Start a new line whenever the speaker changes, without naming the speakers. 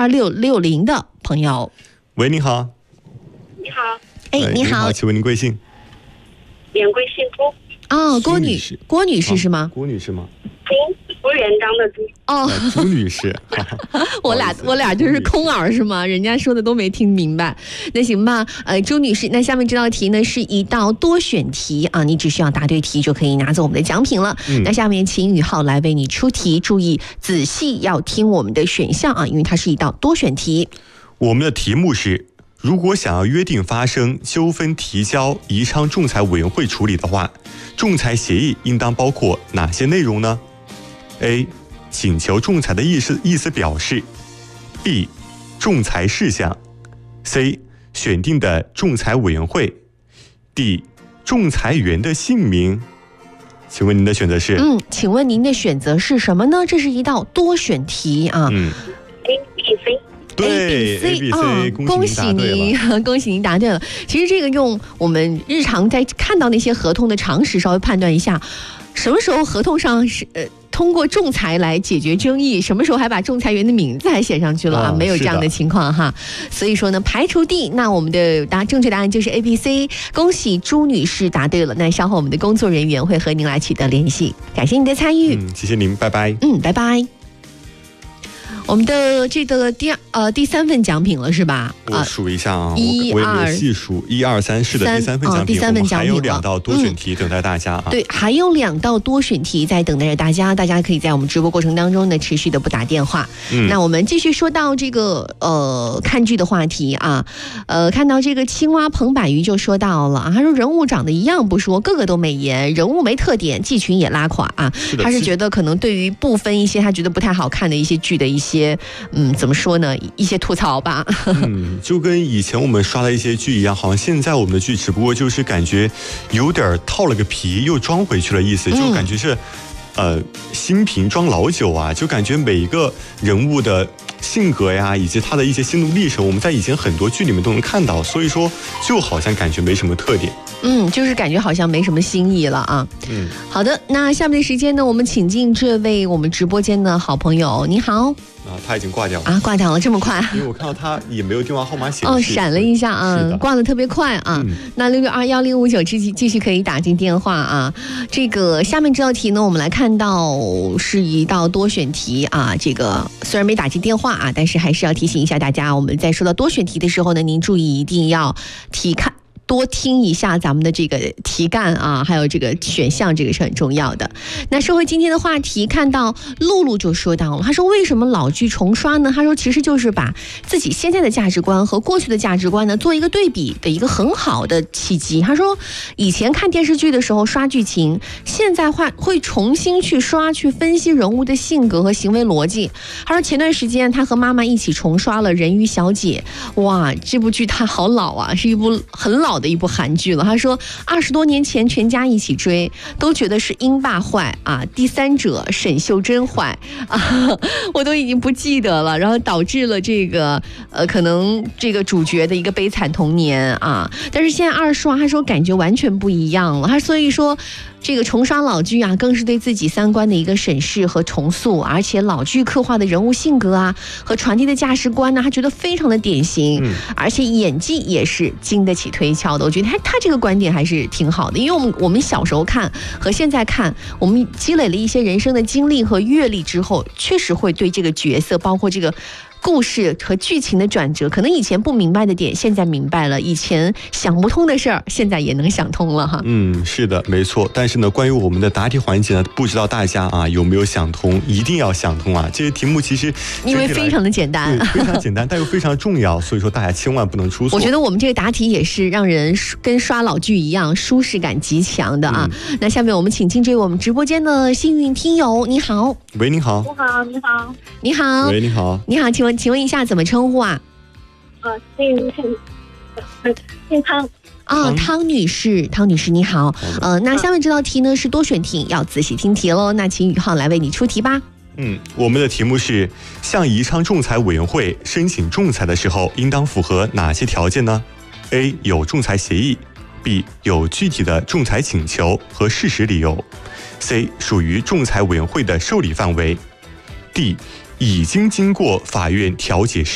2660的朋友。
喂，你好。
你好。
你好，
请问您贵姓？
免贵姓朱。
哦，郭女士是吗？
郭女士吗？
朱元璋的朱。
哦，
朱女士。
我俩就是空耳是吗？人家说的都没听明白。那行吧，朱女士，那下面这道题呢是一道多选题啊，你只需要答对题就可以拿走我们的奖品了。那下面请宇浩来为你出题，注意仔细要听我们的选项啊，因为它是一道多选题。
我们的题目是：如果想要约定发生纠纷提交宜昌仲裁委员会处理的话，仲裁协议应当包括哪些内容呢？ A. 请求仲裁的意思表示。 B. 仲裁事项。 C. 选定的仲裁委员会。 D. 仲裁员的姓名。请问您的选择是？
请问您的选择是什么呢？这是一道多选题啊。
A B C。
对 A B C，
恭喜您答对了。其实这个用我们日常在看到那些合同的常识稍微判断一下，什么时候合同上是通过仲裁来解决争议，什么时候还把仲裁员的名字还写上去了啊？没有这样的情况哈。所以说呢，排除 D， 那我们的正确答案就是 A B C。恭喜朱女士答对了。那稍后我们的工作人员会和您来取得联系。感谢您的参与。
谢谢您，拜拜。
拜拜。我们的这个第三份奖品了是吧？
我数一下啊，我也没有细数，1、2、3，是的，第三份奖品。
第三份奖品
还有2道多选题等待大家啊。
对，还有2道多选题在等待着大家，大家可以在我们直播过程当中呢持续的拨打电话。那我们继续说到这个看剧的话题啊，看到这个青蛙彭百瑜就说到了，他说人物长得一样不说，个个都美颜，人物没特点，剧情也拉垮啊。他是觉得可能对于部分一些他觉得不太好看的一些剧的一些怎么说呢？一些吐槽吧。
就跟以前我们刷的一些剧一样，好像现在我们的剧只不过就是感觉有点套了个皮又装回去了意思，就感觉是新瓶装老酒啊，就感觉每一个人物的性格呀，以及他的一些心路历程，我们在以前很多剧里面都能看到，所以说就好像感觉没什么特点。
就是感觉好像没什么新意了啊。好的，那下面的时间呢，我们请进这位我们直播间的好朋友，你好。
他已经挂掉了
啊，挂掉了这么快？
因为我看到他也没有电话号码显示。
闪了一下啊，挂得特别快啊。那6621059继续可以打进电话啊。这个下面这道题呢，我们来看到是一道多选题啊。这个虽然没打进电话啊，但是还是要提醒一下大家，我们在说到多选题的时候呢，您注意一定要多听一下咱们的这个题干啊，还有这个选项，这个是很重要的。那说回今天的话题，看到露露就说到了，他说为什么老剧重刷呢？他说其实就是把自己现在的价值观和过去的价值观呢做一个对比的一个很好的契机。他说以前看电视剧的时候刷剧情，现在会重新去刷去分析人物的性格和行为逻辑。他说前段时间他和妈妈一起重刷了《人鱼小姐》，哇，这部剧它好老啊，是一部很老的一部韩剧了。他说20多年前全家一起追，都觉得是英爸坏啊，第三者沈秀珍坏啊，我都已经不记得了，然后导致了这个可能这个主角的一个悲惨童年啊。但是现在二刷，他说感觉完全不一样了。他所以说这个重刷老剧啊，更是对自己三观的一个审视和重塑，而且老剧刻画的人物性格啊和传递的价值观呢，他觉得非常的典型，而且演技也是经得起推敲的。我觉得他这个观点还是挺好的，因为我们小时候看和现在看，我们积累了一些人生的经历和阅历之后，确实会对这个角色，包括这个故事和剧情的转折，可能以前不明白的点现在明白了，以前想不通的事儿现在也能想通了哈。
是的，没错。但是呢，关于我们的答题环节呢，不知道大家啊有没有想通？一定要想通啊！这些题目其实
因为非常的简单，
非常简单，但又非常重要，所以说大家千万不能出错。
我觉得我们这个答题也是让人跟刷老剧一样，舒适感极强的啊。那下面我们请进这位我们直播间的幸运听友，你好。
喂，你好。
你好，你好。
你好。
喂，你好。
你好，请问一下怎么称呼啊？
姓汤。
汤女士你好。那下面这道题呢是多选题，要仔细听题喽。那请宇浩来为你出题吧。
我们的题目是：向宜昌仲裁委员会申请仲裁的时候，应当符合哪些条件呢？ A. 有仲裁协议。 B. 有具体的仲裁请求和事实理由。 C. 属于仲裁委员会的受理范围。 D. 已经经过法院调解